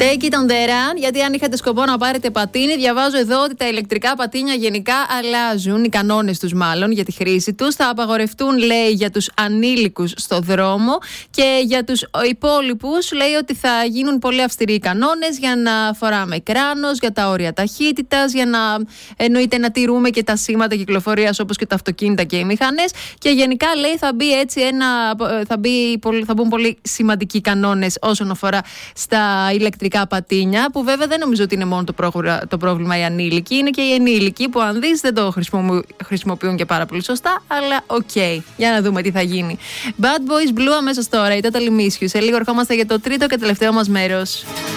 Take it on the run, γιατί αν είχατε σκοπό να πάρετε πατίνι, διαβάζω εδώ ότι τα ηλεκτρικά πατίνια γενικά αλλάζουν, οι κανόνες τους μάλλον για τη χρήση τους. Θα απαγορευτούν, λέει, για τους ανήλικους στο δρόμο και για τους υπόλοιπους, λέει, ότι θα γίνουν πολύ αυστηροί οι κανόνες για να φοράμε κράνος, για τα όρια ταχύτητας, για να εννοείται να τηρούμε και τα σήματα κυκλοφορίας όπως και τα αυτοκίνητα και οι μηχανές. Και γενικά, λέει, θα μπει έτσι θα μπουν πολύ σημαντικοί κανόνες όσον αφορά στα ηλεκτρικά πατίνια, που βέβαια δεν νομίζω ότι είναι μόνο το πρόβλημα οι ανήλικοι, είναι και οι ενήλικοι που αν δεις δεν το χρησιμοποιούν και πάρα πολύ σωστά, αλλά οκ. Για να δούμε τι θα γίνει. Bad Boys Blue αμέσως τώρα, η Total Miss You. Σε λίγο ερχόμαστε για το τρίτο και τελευταίο μας μέρος.